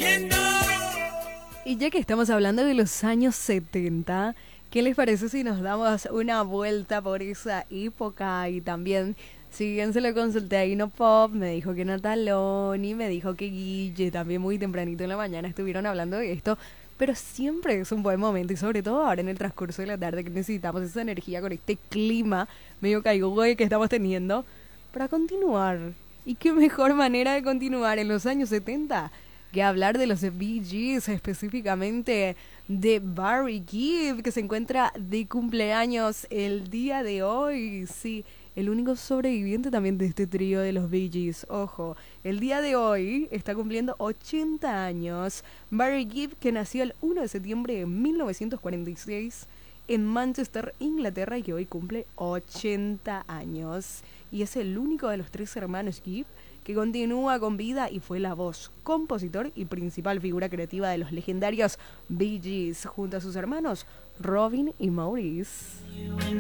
Y ya que estamos hablando de los años 70, ¿qué les parece si nos damos una vuelta por esa época? Y también, si bien se lo consulté a Ino Pop, me dijo que Nataloni, me dijo que Guille, también muy tempranito en la mañana estuvieron hablando de esto. Pero siempre es un buen momento y sobre todo ahora en el transcurso de la tarde que necesitamos esa energía con este clima medio caigogue que estamos teniendo para continuar. ¿Y qué mejor manera de continuar en los años 70 que hablar de los Bee Gees, específicamente de Barry Gibb, que se encuentra de cumpleaños el día de hoy? Sí, el único sobreviviente también de este trío de los Bee Gees. Ojo, el día de hoy está cumpliendo 80 años. Barry Gibb, que nació el 1 de septiembre de 1946 en Manchester, Inglaterra, y que hoy cumple 80 años. Y es el único de los tres hermanos Gibb que continúa con vida y fue la voz, compositor y principal figura creativa de los legendarios Bee Gees, junto a sus hermanos Robin y Maurice.